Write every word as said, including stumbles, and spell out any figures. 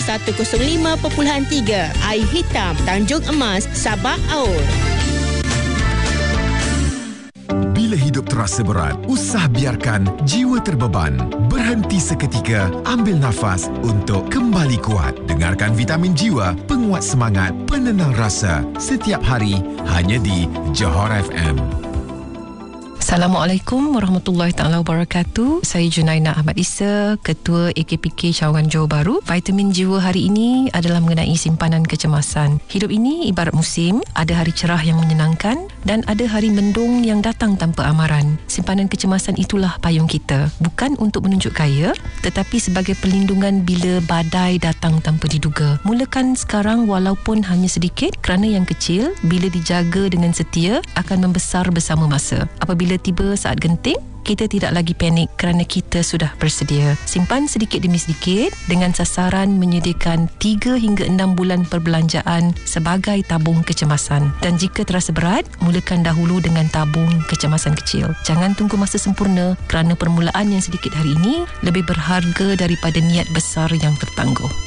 seratus lima perpuluhan tiga. Air Hitam, Tanjung Emas, Sabak Aur. Bila hidup terasa berat, usah biarkan jiwa terbeban. Berhenti seketika, ambil nafas untuk kembali kuat. Dengarkan Vitamin Jiwa, penguat semangat, penenang rasa. Setiap hari, hanya di Johor F M. Assalamualaikum warahmatullahi taala wabarakatuh. Saya Junaina Ahmad Isa, Ketua A K P K Cawangan Johor Bahru. Vitamin Jiwa hari ini adalah mengenai simpanan kecemasan. Hidup ini ibarat musim, ada hari cerah yang menyenangkan dan ada hari mendung yang datang tanpa amaran. Simpanan kecemasan itulah payung kita, bukan untuk menunjuk kaya, tetapi sebagai perlindungan bila badai datang tanpa diduga. Mulakan sekarang walaupun hanya sedikit, kerana yang kecil bila dijaga dengan setia akan membesar bersama masa. Apabila tiba saat genting, kita tidak lagi panik kerana kita sudah bersedia. Simpan sedikit demi sedikit dengan sasaran menyediakan tiga hingga enam bulan perbelanjaan sebagai tabung kecemasan. Dan jika terasa berat, mulakan dahulu dengan tabung kecemasan kecil. Jangan tunggu masa sempurna kerana permulaan yang sedikit hari ini lebih berharga daripada niat besar yang tertangguh.